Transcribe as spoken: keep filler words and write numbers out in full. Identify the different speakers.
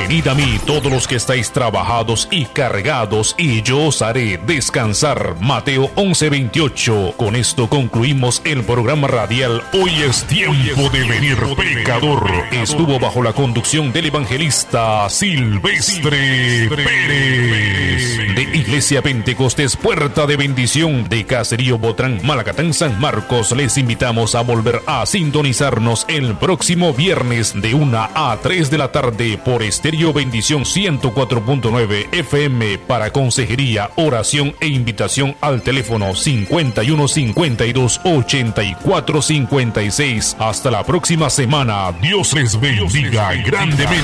Speaker 1: Venid a mí todos los que estáis trabajados y cargados, y yo os haré descansar. Mateo once veintiocho. Con esto concluimos el programa radial Hoy es tiempo de venir, pecador. Estuvo bajo la conducción del evangelista Silvestre Pérez, de Iglesia Pentecostés Puerta de Bendición, de Caserío Botrán, Malacatán, San Marcos. Les invitamos a volver a sintonizarnos el próximo viernes de una a tres de la tarde por Estéreo Bendición ciento cuatro punto nueve F M para consejería, oración e invitación al teléfono cincuenta y uno cincuenta y dos ochenta y cuatro cincuenta y seis. Hasta la próxima semana. Dios les bendiga grandemente.